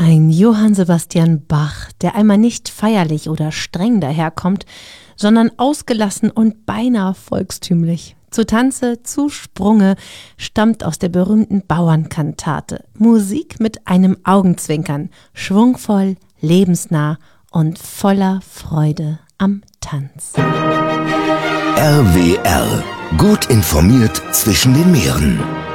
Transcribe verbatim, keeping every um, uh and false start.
Ein Johann Sebastian Bach, der einmal nicht feierlich oder streng daherkommt, sondern ausgelassen und beinahe volkstümlich. Zu Tanze, zu Sprunge, stammt aus der berühmten Bauernkantate. Musik mit einem Augenzwinkern, schwungvoll, lebensnah und voller Freude am Tanz. R W R. Gut informiert zwischen den Meeren.